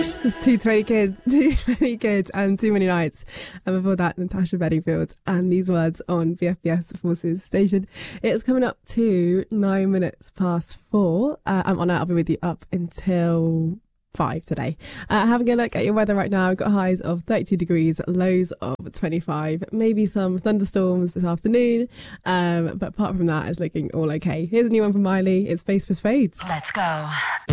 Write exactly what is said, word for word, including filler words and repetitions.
It's too twenty kids, too many kids, and too many nights. And before that, Natasha Bedingfield, and these words on B F B S Forces Station. It's coming up to nine minutes past four. Uh, I'm on it. I'll be with you up until five today. Uh, having a look at your weather right now, we've got highs of thirty-two degrees, lows of twenty-five, maybe some thunderstorms this afternoon, um, but apart from that, it's looking all okay. Here's a new one from Miley. It's Face for Spades. Let's go.